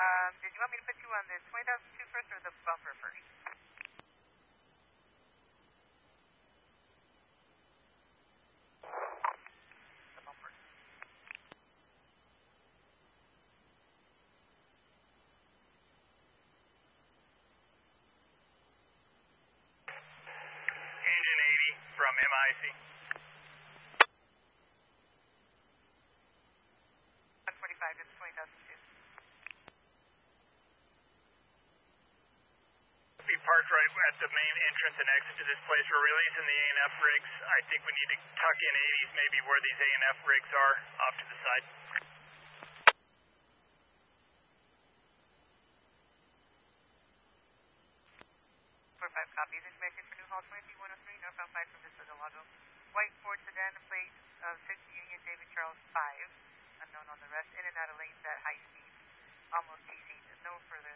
Did you want me to put you on the 20,002 first or the bumper first? The bumper. Engine 80 from MIC. 145 to the 20,002. Be parked right at the main entrance and exit to this place. We're releasing the A&F rigs. I think we need to tuck in 80s maybe where these A&F rigs are off to the side. 45 copy. This message for New Hall 23103, northbound 5 from Vista del Lago. White Ford sedan, plate of 6 Union David Charles 5. Unknown on the rest. In and out of lanes at high speed. Almost DC. No further